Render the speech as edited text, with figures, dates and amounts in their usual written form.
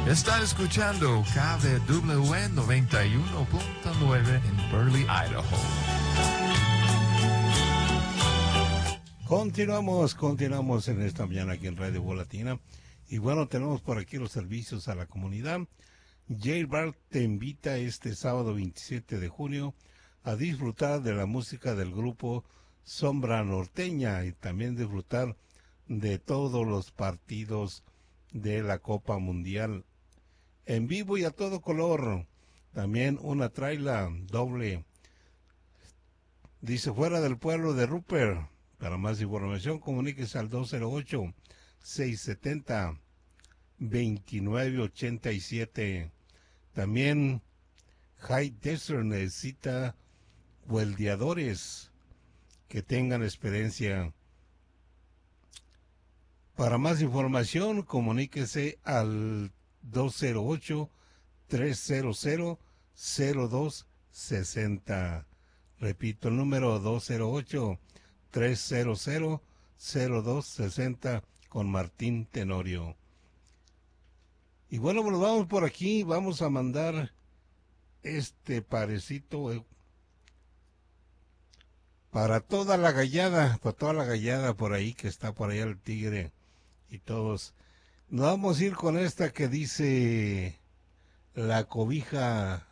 Está escuchando KBWN 91.9 en Burley, Idaho. Continuamos en esta mañana aquí en Radio Voz Latina. Y bueno, tenemos por aquí los servicios a la comunidad. J-Bar te invita este sábado 27 de junio a disfrutar de la música del grupo Sombra Norteña y también disfrutar de todos los partidos de la Copa Mundial en vivo y a todo color. También una traila doble, dice, fuera del pueblo de Rupert. Para más información, comuníquese al 208-670-2987. También High Desert necesita weldeadores que tengan experiencia. Para más información, comuníquese al 208-300-0260. Repito el número 208-300-0260 con Martín Tenorio. Y bueno, pues vamos por aquí, vamos a mandar este parecito para toda la gallada por ahí que está por allá el tigre y todos. Nos vamos a ir con esta que dice La Cobija